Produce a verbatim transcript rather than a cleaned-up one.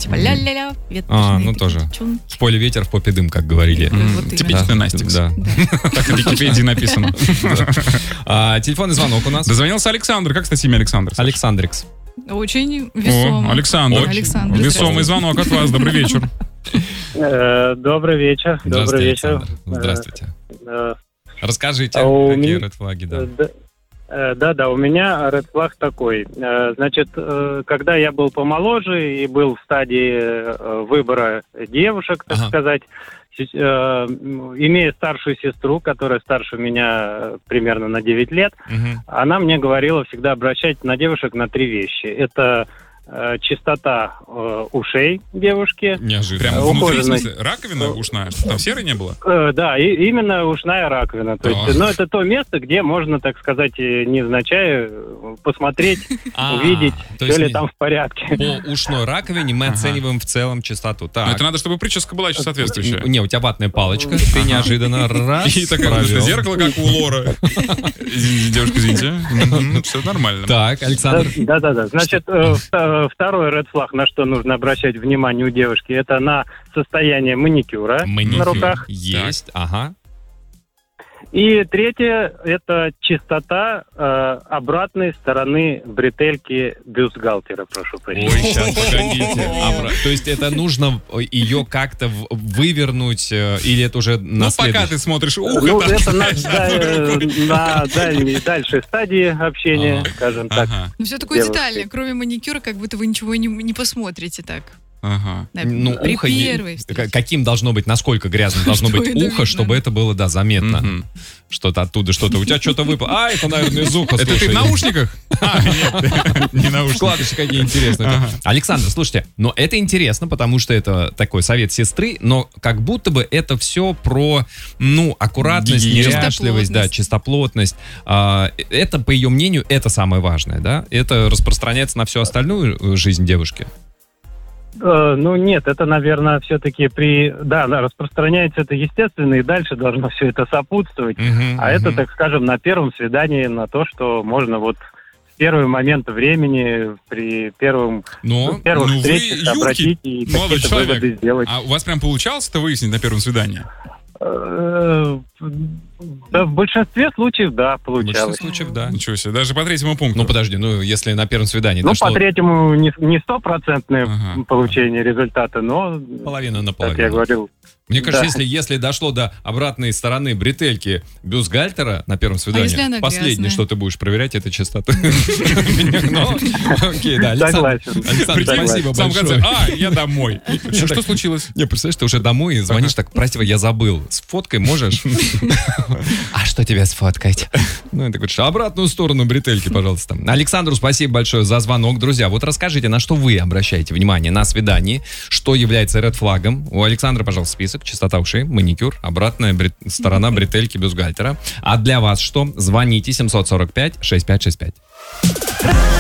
Типа ля-ля-ля, веточные А, ну тоже. девчонки. В поле ветер, в попе дым, как говорили. Вот Типичный Настикс. Да. Так в Википедии написано. А, телефонный звонок у нас. Дозвонился Александр. Как, кстати, имя Александр? Александрикс. Очень весомо. О, Александр. Александр. Весомый звонок от вас. Добрый вечер. Э, Добрый вечер. Добрый Здравствуйте, вечер. Александр. Здравствуйте. Э, Расскажите, А у какие меня- редфлаги, да. э, Да, э, да, да, у меня red flag такой. Э, Значит, э, когда я был помоложе и был в стадии э, выбора девушек, так Ага. сказать, с- э, м, имея старшую сестру, которая старше меня э, примерно на девять лет, Мгм. она мне говорила всегда обращать на девушек на три вещи. Это э, чистота э, ушей девушки. Неожиданно. Прям внутри, в ухоженный. смысле, раковина ушная? Что, там серы не было? Э, Да, и именно ушная раковина. То есть, Так. ну, это то место, где можно, так сказать, э, невзначай э, посмотреть, А, увидеть, то все есть ли не- там в порядке. По ушной раковине мы Ага. оцениваем в целом частоту. Но Так. это надо, чтобы прическа была еще соответствующая. Не, у тебя ватная палочка, ты неожиданно раз И такое вот это провел. зеркало, как у Лора. Извините, девушка, извините. Все нормально. Так, Александр. Да, да, да. Значит, э, вта- второй red flag, на что нужно обращать внимание у девушки, это на состояние маникюра Маникюр на руках. есть, ага. И третье, это чистота э, обратной стороны бретельки бюстгальтера, прошу Ой, прощения. сейчас, погодите. Абра- То есть это нужно ее как-то в- вывернуть, э, или это уже на Ну, пока следующий? ты смотришь ухо, Ну, так, это на, знаешь, да, одной рукой. э, на дальней, дальшей стадии общения, Ага. скажем так. Ага, Ну, все такое Девушки. детальное. Кроме маникюра, как будто вы ничего не, не посмотрите так. ага. Да, Ну, при ухо, е- первой встрече. к- каким должно быть, насколько грязно должно Что быть это ухо, видно, чтобы да. это было, да, заметно. Мгм. Что-то оттуда, что-то. У тебя что-то выпало. А, это, наверное, из уха, Это ты слушай. в наушниках? А, нет, не наушники. Вкладыши какие интересные. Ага. Александр, слушайте, но это интересно, потому что это такой совет сестры, но как будто бы это все про, ну, аккуратность, Гигиену. неряшливость, да, Чистоплотность. чистоплотность. А, это, по ее мнению, это самое важное, да? Это распространяется на всю остальную э, жизнь девушки. Э, ну нет, это, наверное, все-таки при... Да, да, распространяется это естественно, и дальше должно все это сопутствовать. Мгм, А это, мгм. так скажем, на первом свидании, на то, что можно вот в первый момент времени, при первом, Но, первых ну вы встречах юркий обратить и молодой какие-то человек. выводы сделать. А у вас прям получалось это выяснить на первом свидании? Э, Да, в большинстве случаев, да, в большинстве получалось. случаев, да. Ничего себе, даже по третьему пункту. Ну, подожди, ну, если на первом свидании Ну, дошло по третьему не не стопроцентное Ага, получение результата, но, половина на как я половину. говорил, Мне кажется, Да. если, если дошло до обратной стороны бретельки бюстгальтера на первом свидании, если она последнее, грязная? что ты будешь проверять, это чистоту. Ну, окей, да, Александр, согласен. Александр, Согласен. спасибо В самом конце, большое. а, я домой. Что что случилось? Не, представляешь, ты уже домой и звонишь так, прости, я забыл. С фоткой можешь? А что тебе сфоткать? Ну, и ты говоришь, обратную сторону бретельки, пожалуйста. Александру спасибо большое за звонок. Друзья, вот расскажите, на что вы обращаете внимание на свидании, что является ред-флагом. У Александра, пожалуйста, список, чистота ушей, маникюр, обратная брет- сторона бретельки бюстгальтера. А для вас что? Звоните семь сорок пять шестьдесят пять шестьдесят пять.